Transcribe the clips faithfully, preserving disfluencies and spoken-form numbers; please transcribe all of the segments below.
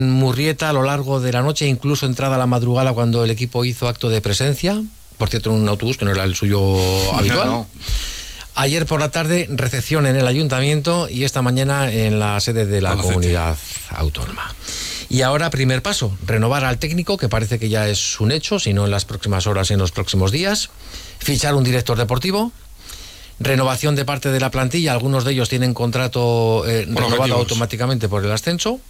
Murrieta a lo largo de la noche, incluso entrada a la madrugada cuando el equipo hizo acto de presencia, por cierto en un autobús que no era el suyo habitual. No, no. Ayer por la tarde recepción en el ayuntamiento y esta mañana en la sede de la comunidad autónoma. Y ahora primer paso, renovar al técnico, que parece que ya es un hecho, si no en las próximas horas, en los próximos días, fichar un director deportivo, renovación de parte de la plantilla, algunos de ellos tienen contrato eh, renovado objetivos. automáticamente por el ascenso.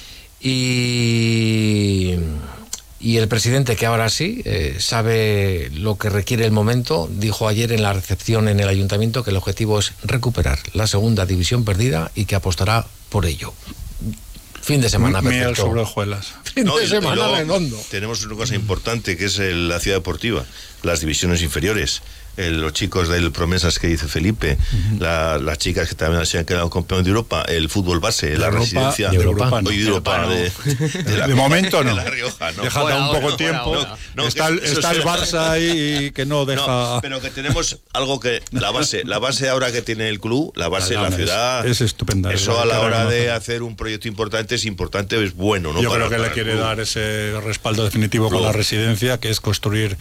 Y, y el presidente, que ahora sí eh, sabe lo que requiere el momento, dijo ayer en la recepción en el ayuntamiento que el objetivo es recuperar la segunda división perdida y que apostará por ello. Fin de semana perfecto. Miel sobre hojuelas. Fin no, de semana redondo. Tenemos una cosa importante que es el, la ciudad deportiva, las divisiones inferiores. El, los chicos del Promesas que dice Felipe, uh-huh. la, las chicas que también se han quedado campeones de Europa, el fútbol base, de la Europa, residencia de Europa, hoy de Europa, no. de, de, la, de momento no. de la Rioja, ¿no? Déjate un poco ahora, tiempo. No, no, está el, está el Barça ahí que no deja. No, pero que tenemos algo que la base, la base ahora que tiene el club, la base de la, la ciudad, es, es estupenda. Eso a la hora de hacer un proyecto importante es importante, es bueno, ¿no? Yo para, creo que le quiere dar ese respaldo definitivo club. Con la residencia, que es construir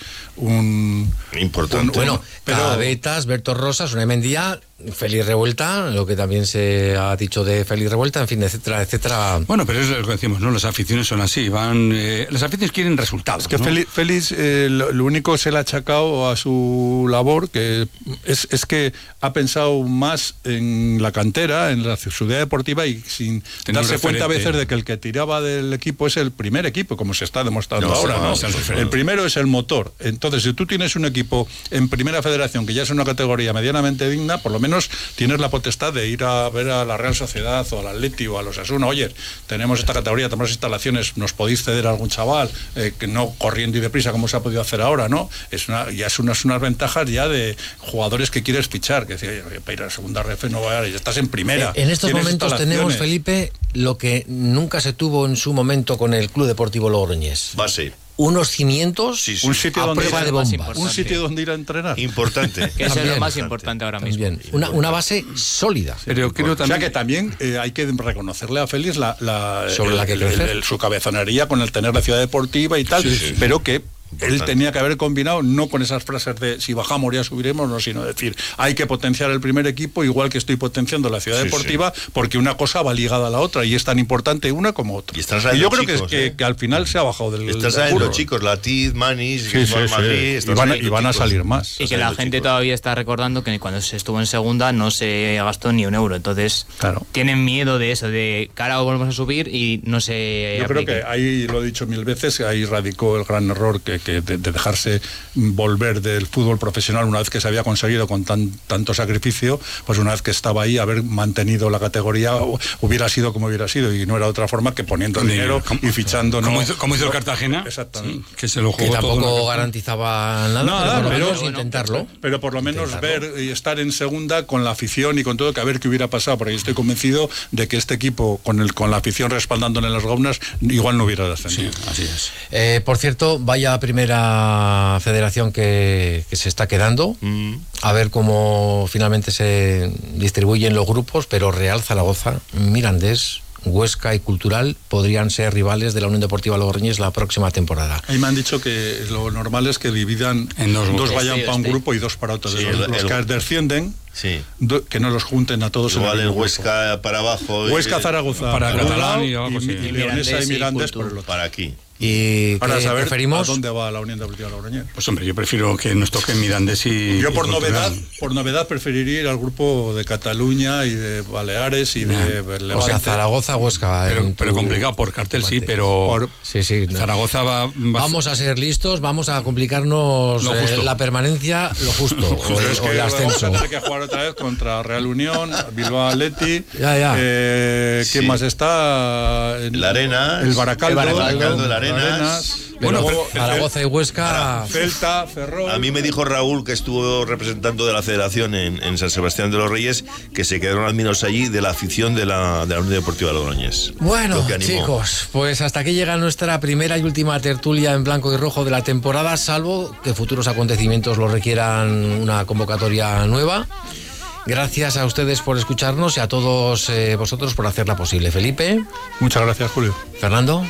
un importante. Un, bueno, pero Cabetas, Berto Rosas, una Mendía, Félix Revuelta, lo que también se ha dicho de Félix Revuelta, en fin, etcétera, etcétera. Bueno, pero es lo que decimos, ¿no? Las aficiones son así, van, eh, las aficiones quieren resultados. Es que ¿no? Félix, Félix eh, lo, lo único que se le ha achacado a su labor que es, es que ha pensado más en la cantera, en la ciudad deportiva y sin Tener darse cuenta a veces de que el que tiraba del equipo es el primer equipo, como se está demostrando no, ahora, ¿no? ¿no? El primero es el motor. Entonces, si tú tienes un equipo en primera federación que ya es una categoría medianamente digna, por lo menos tienes la potestad de ir a ver a la Real Sociedad o al Atleti o a los Osasuna. Oye, tenemos esta categoría, tenemos instalaciones, nos podéis ceder a algún chaval, eh, que no corriendo y deprisa como se ha podido hacer ahora, ¿no? Es una, ya es unas, unas ventajas ya de jugadores que quieres fichar, que decía, para ir a la segunda ref no va a ir, ya estás en primera. Eh, en estos momentos tenemos, Felipe, lo que nunca se tuvo en su momento con el Club Deportivo Logroñés. Base. Unos cimientos, sí, sí. Un sitio a donde prueba ir, de bombas. Un sitio donde ir a entrenar. Importante. Que eso es lo más importante ahora mismo. También. Una, una base sólida. Sí, pero creo también... O sea que también eh, hay que reconocerle a Félix la, la, sobre el, la que el, el, el, su cabezonería con el tener la ciudad deportiva y tal, sí, sí, pero que importante. Él tenía que haber combinado, no con esas frases de si bajamos ya subiremos, no, sino decir, hay que potenciar el primer equipo, igual que estoy potenciando la ciudad sí, deportiva, sí. porque una cosa va ligada a la otra, y es tan importante una como otra. Y, y yo creo chicos, que, ¿eh? que, que al final se ha bajado del Estás del los chicos, Latiz, Manis, sí, sí, Madrid, sí. y van, y van a salir más. Y que la gente chicos. todavía está recordando que cuando se estuvo en segunda no se gastó ni un euro, entonces claro. tienen miedo de eso, de cara volvemos a subir y no se Yo aplique. creo que ahí, lo he dicho mil veces, ahí radicó el gran error que, que de, de dejarse volver del fútbol profesional una vez que se había conseguido con tan, tanto sacrificio, pues una vez que estaba ahí, haber mantenido la categoría hubiera sido como hubiera sido, y no era otra forma que poniendo Ni, dinero como, y fichando. Como, no, hizo, como hizo el no, Cartagena, exactamente. Sí, que se lo jugó que tampoco todo garantizaba nada, nada, pero, pero, pero bueno, intentarlo. Pero por lo menos intentarlo. ver y estar en segunda con la afición y con todo, que a ver qué hubiera pasado, porque estoy convencido de que este equipo, con el con la afición respaldándole en las gaunas, igual no hubiera descendido. Sí, así es. Eh, por cierto, vaya primera federación que, que se está quedando, mm. a ver cómo finalmente se distribuyen los grupos, pero Real Zaragoza, Mirandés, Huesca y Cultural podrían ser rivales de la Unión Deportiva Logroñés la próxima temporada. Ahí me han dicho que lo normal es que dividan, en dos, dos vayan para un grupo y dos para otro. Sí, de los, el, los que el, descienden, sí. do, que no los junten a todos. Igual en el el Huesca grupo. Para abajo. Huesca, Zaragoza para para Catalán y, y, abajo, y, sí. y, y Leonesa y Mirandés por el otro. Para aquí. Y para saber preferimos... a dónde va la Unión Deportiva Logroñés. Pues hombre, yo prefiero que nos toquen Mirandés y... Yo por y novedad por novedad preferiría ir al grupo de Cataluña y de Baleares y de Levante. O sea, Zaragoza, Huesca. Pero, tu, pero complicado, por cartel sí, pero... Por, sí, sí. No. Zaragoza va, va... Vamos a ser listos, vamos a complicarnos eh, la permanencia, lo justo, lo justo. Pero o, es que o el ascenso. Vamos a tener que jugar otra vez contra Real Unión, Bilbao Athletic, ya, ya. Eh, ¿quién sí. más está? La Arena, el Baracaldo, el Baracaldo, la Arenas. Arenas. Bueno, luego, Zaragoza y Huesca. Celta, Ferrol. A mí me dijo Raúl, que estuvo representando de la Federación en, en San Sebastián de los Reyes, que se quedaron admirados allí de la afición de la, de la Unión Deportiva Logroñés. Bueno, chicos, pues hasta aquí llega nuestra primera y última tertulia en blanco y rojo de la temporada, salvo que futuros acontecimientos lo requieran una convocatoria nueva. Gracias a ustedes por escucharnos y a todos eh, vosotros por hacerla posible. Felipe. Muchas gracias, Julio. Fernando.